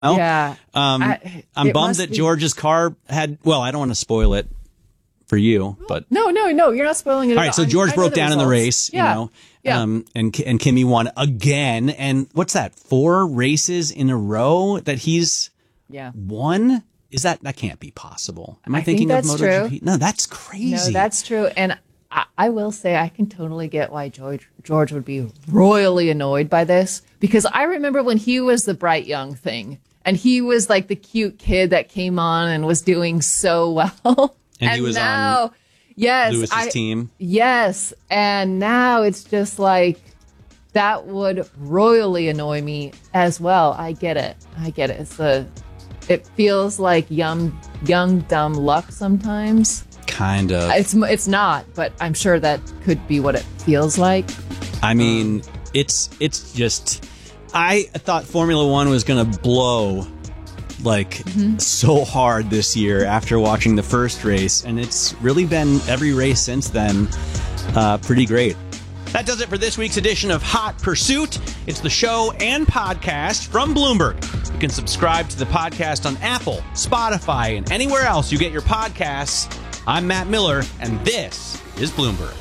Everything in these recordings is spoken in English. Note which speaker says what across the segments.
Speaker 1: Well,
Speaker 2: Yeah.
Speaker 1: I'm bummed that George's car had, well, I don't want to spoil it for you, but.
Speaker 2: No, you're not spoiling it.
Speaker 1: All right. So George broke down in the race,
Speaker 2: Yeah.
Speaker 1: and Kimi won again. And what's that? 4 races in a row that he's won? That can't be possible. Am I thinking of MotoGP?
Speaker 2: True.
Speaker 1: No, that's crazy.
Speaker 2: No, that's true. And I will say I can totally get why George would be royally annoyed by this, because I remember when he was the bright young thing and he was like the cute kid that came on and was doing so well.
Speaker 1: And he was on Lewis's team.
Speaker 2: Yes. And now it's just like, that would royally annoy me as well. I get it. It feels like young dumb luck sometimes.
Speaker 1: Kind of.
Speaker 2: It's not, but I'm sure that could be what it feels like.
Speaker 1: I mean, it's just, I thought Formula One was going to blow so hard this year after watching the first race, and it's really been every race since then pretty great. That does it for this week's edition of Hot Pursuit. It's the show and podcast from Bloomberg. You can subscribe to the podcast on Apple, Spotify, and anywhere else you get your podcasts. I'm Matt Miller, and this is Bloomberg.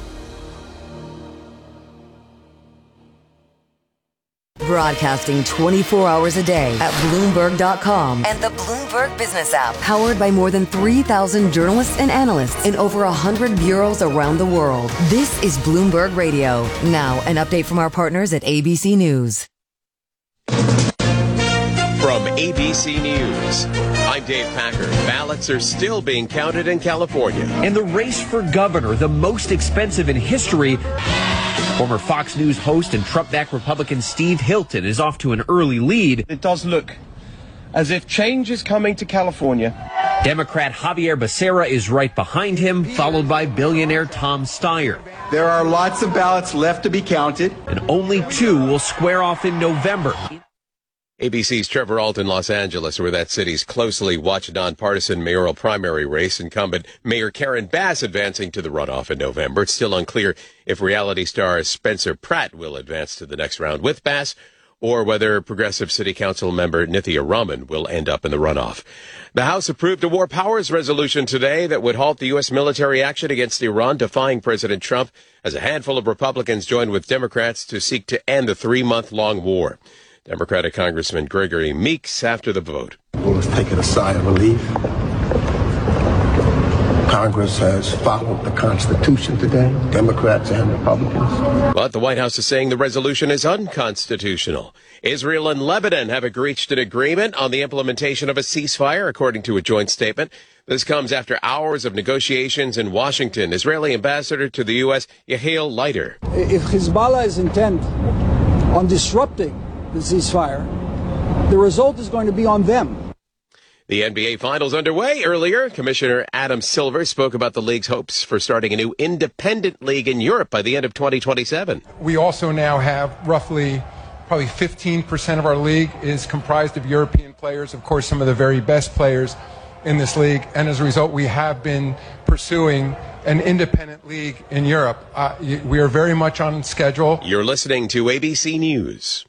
Speaker 3: Broadcasting 24 hours a day at Bloomberg.com and the Bloomberg Business app. Powered by more than 3,000 journalists and analysts in over 100 bureaus around the world. This is Bloomberg Radio. Now, an update from our partners at ABC News.
Speaker 4: From ABC News, I'm Dave Packer. Ballots are still being counted in California.
Speaker 5: And the race for governor, the most expensive in history. Former Fox News host and Trump-backed Republican Steve Hilton is off to an early lead.
Speaker 6: It does look as if change is coming to California.
Speaker 5: Democrat Javier Becerra is right behind him, followed by billionaire Tom Steyer.
Speaker 7: There are lots of ballots left to be counted.
Speaker 5: And only 2 will square off in November.
Speaker 4: ABC's Trevor Ault in Los Angeles, where that city's closely watched nonpartisan mayoral primary race. Incumbent Mayor Karen Bass advancing to the runoff in November. It's still unclear if reality star Spencer Pratt will advance to the next round with Bass, or whether Progressive City Council member Nithya Raman will end up in the runoff. The House approved a war powers resolution today that would halt the U.S. military action against Iran, defying President Trump, as a handful of Republicans joined with Democrats to seek to end the 3-month-long war. Democratic Congressman Gregory Meeks after the vote.
Speaker 8: Well, let's take it a sigh of relief. Congress has followed the Constitution today, Democrats and Republicans.
Speaker 4: But the White House is saying the resolution is unconstitutional. Israel and Lebanon have reached an agreement on the implementation of a ceasefire, according to a joint statement. This comes after hours of negotiations in Washington. Israeli ambassador to the U.S., Yehiel Leiter.
Speaker 9: If Hezbollah is intent on disrupting the ceasefire, the result is going to be on them.
Speaker 4: The NBA Finals underway earlier. Commissioner Adam Silver spoke about the league's hopes for starting a new independent league in Europe by the end of 2027.
Speaker 10: We also now have probably 15% of our league is comprised of European players, of course, some of the very best players in this league. And as a result, we have been pursuing an independent league in Europe. We are very much on schedule.
Speaker 4: You're listening to ABC News.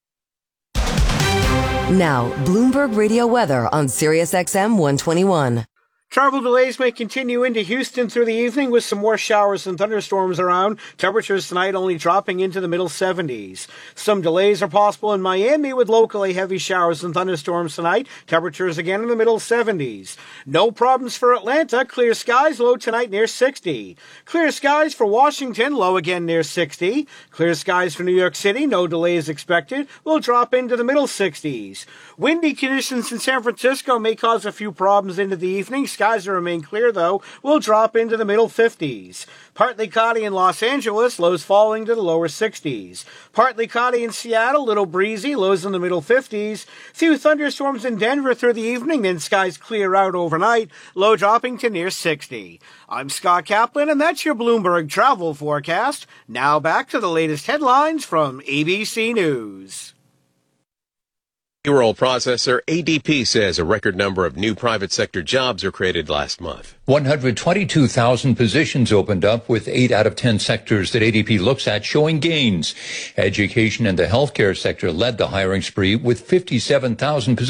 Speaker 3: Now, Bloomberg Radio weather on SiriusXM 121.
Speaker 11: Travel delays may continue into Houston through the evening with some more showers and thunderstorms around. Temperatures tonight only dropping into the middle 70s. Some delays are possible in Miami with locally heavy showers and thunderstorms tonight. Temperatures again in the middle 70s. No problems for Atlanta. Clear skies, low tonight near 60. Clear skies for Washington, low again near 60. Clear skies for New York City, no delays expected. Will drop into the middle 60s. Windy conditions in San Francisco may cause a few problems into the evening. Skies will remain clear, though, will drop into the middle 50s. Partly cloudy in Los Angeles, lows falling to the lower 60s. Partly cloudy in Seattle, little breezy, lows in the middle 50s. Few thunderstorms in Denver through the evening, then skies clear out overnight, low dropping to near 60. I'm Scott Kaplan, and that's your Bloomberg travel forecast. Now back to the latest headlines from ABC News.
Speaker 4: Payroll processor ADP says a record number of new private sector jobs are created last month.
Speaker 12: 122,000 positions opened up, with 8 out of 10 sectors that ADP looks at showing gains. Education and the healthcare sector led the hiring spree with 57,000 positions.